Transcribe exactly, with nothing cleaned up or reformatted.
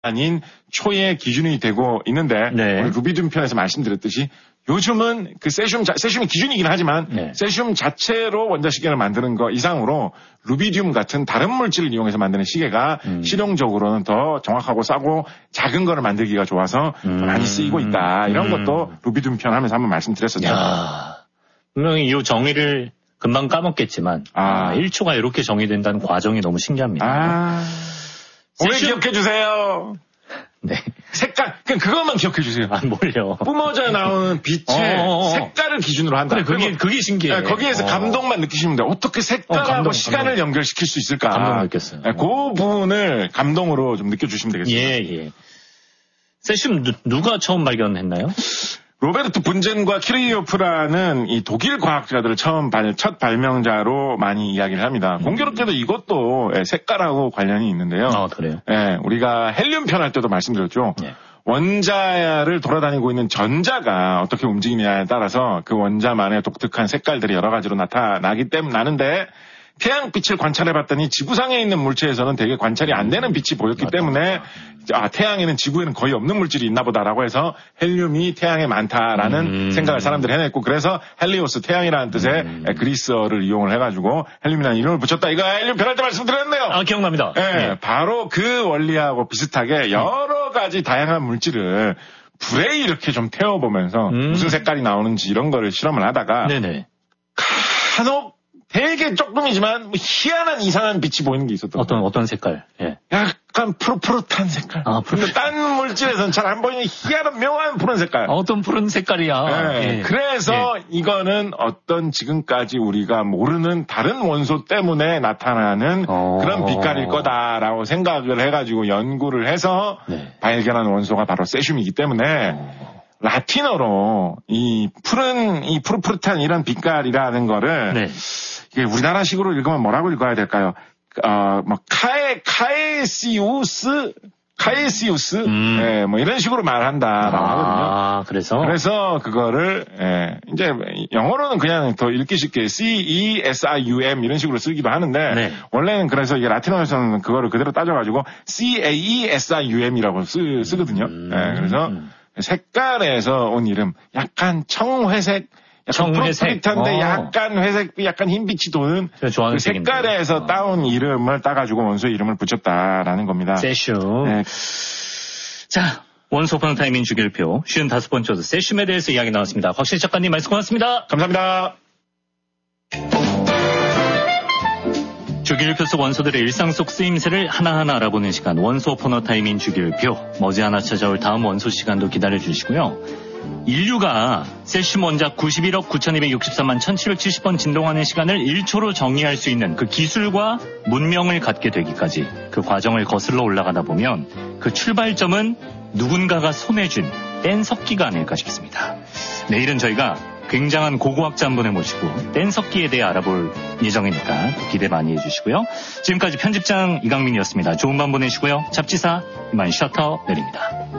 아닌 초의 기준이 되고 있는데 네. 루비듐 편에서 말씀드렸듯이 요즘은 그 세슘, 자, 세슘이 기준이긴 하지만 네. 세슘 자체로 원자시계를 만드는 거 이상으로 루비듐 같은 다른 물질을 이용해서 만드는 시계가 음. 실용적으로는 더 정확하고 싸고 작은 거를 만들기가 좋아서 음. 많이 쓰이고 있다. 이런 음. 것도 루비듐 편 하면서 한번 말씀드렸었죠. 야, 분명히 이 정의를 금방 까먹겠지만 아. 일 초가 이렇게 정의된다는 과정이 너무 신기합니다. 아. 오래 세슘... 기억해 주세요. 네. 색깔, 그냥 그것만 기억해 주세요. 아, 뭘요? 뿜어져 나오는 빛의 어어어. 색깔을 기준으로 한다. 그래, 그게, 그게 신기해. 네, 거기에서 어. 감동만 느끼시면 돼요. 어떻게 색깔하고 어, 감동, 시간을 감동. 연결시킬 수 있을까? 감동 느꼈어요. 네, 그 부분을 감동으로 좀 느껴주시면 되겠습니다. 예, 예. 세슘 누, 누가 처음 발견했나요? 로베르트 분젠과 키르요프라는 이 독일 과학자들을 처음 발, 첫 발명자로 많이 이야기를 합니다. 음. 공교롭게도 이것도 색깔하고 관련이 있는데요. 아, 그래요? 예, 우리가 헬륨 편 할 때도 말씀드렸죠. 예. 원자를 돌아다니고 있는 전자가 어떻게 움직이냐에 따라서 그 원자만의 독특한 색깔들이 여러 가지로 나타나기 때문에 나는데 태양빛을 관찰해봤더니 지구상에 있는 물체에서는 되게 관찰이 안 되는 빛이 보였기 맞다, 때문에 맞다. 아 태양에는 지구에는 거의 없는 물질이 있나 보다라고 해서 헬륨이 태양에 많다라는 음. 생각을 사람들이 해냈고 그래서 헬리오스 태양이라는 뜻의 음. 그리스어를 이용을 해가지고 헬륨이라는 이름을 붙였다. 이거 헬륨 변할 때 말씀드렸네요. 아 기억납니다. 네, 네. 바로 그 원리하고 비슷하게 여러 가지 다양한 물질을 불에 이렇게 좀 태워보면서 음. 무슨 색깔이 나오는지 이런 거를 실험을 하다가 네네. 간혹 되게 조금이지만 뭐 희한한 이상한 빛이 보이는 게 있었던 어떤 거예요. 어떤 색깔? 예. 약간 푸릇푸릇한 색깔. 아, 푸릇. 딴 물질에서는 잘 안 보이는 희한한 묘한 푸른 색깔. 아, 어떤 푸른 색깔이야. 네. 예. 그래서 예. 이거는 어떤 지금까지 우리가 모르는 다른 원소 때문에 나타나는 어... 그런 빛깔일 거다라고 생각을 해가지고 연구를 해서 네. 발견한 원소가 바로 세슘이기 때문에. 어... 라틴어로 이 푸른 이 푸릇푸릇한 이런 빛깔이라는 거를 네. 이게 우리나라식으로 읽으면 뭐라고 읽어야 될까요? 어, 뭐 카에 카에시우스 카에시우스 음. 예, 뭐 이런 식으로 말한다라고 아, 하거든요. 그래서 그래서 그거를 예, 이제 영어로는 그냥 더 읽기 쉽게 C E S I U M 이런 식으로 쓰기도 하는데 네. 원래는 그래서 이게 라틴어에서는 그거를 그대로 따져가지고 C A E S I U M이라고 쓰, 쓰거든요. 음. 예, 그래서 음. 색깔에서 온 이름, 약간 청회색, 약간 푸릇푸릇한데 어. 약간 회색, 약간 흰빛이 도는 그 색깔에서 어. 따온 이름을 따가지고 원소의 이름을 붙였다라는 겁니다. 세슘. 네. 자, 원소 오픈 타이밍 주기율표 쉬운 다섯 번째 세슘에 대해서 이야기 나왔습니다. 곽실 작가님 말씀 고맙습니다. 감사합니다. 주기율표 속 원소들의 일상 속 쓰임새를 하나하나 알아보는 시간 원소 포너타임인 주기율표 머지않아 찾아올 다음 원소 시간도 기다려주시고요. 인류가 세슘 원자 구십일억 구천이백육십삼만 천칠백칠십 번 진동하는 시간을 일 초로 정의할 수 있는 그 기술과 문명을 갖게 되기까지 그 과정을 거슬러 올라가다 보면 그 출발점은 누군가가 손에 쥔 뗀석기가 아닐까 싶습니다. 내일은 저희가 굉장한 고고학자 한 분을 모시고 뗀석기에 대해 알아볼 예정이니까 기대 많이 해주시고요. 지금까지 편집장 이강민이었습니다. 좋은 밤 보내시고요. 잡지사 이만 셔터 내립니다.